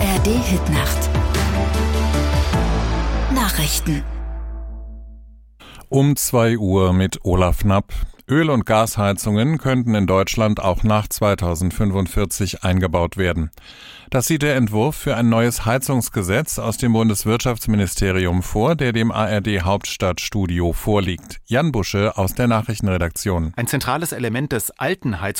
ARD-Hitnacht. Nachrichten. Um 2 Uhr mit Olaf Knapp. Öl- und Gasheizungen könnten in Deutschland auch nach 2045 eingebaut werden. Das sieht der Entwurf für ein neues Heizungsgesetz aus dem Bundeswirtschaftsministerium vor, der dem ARD-Hauptstadtstudio vorliegt. Jan Busche aus der Nachrichtenredaktion. Ein zentrales Element des alten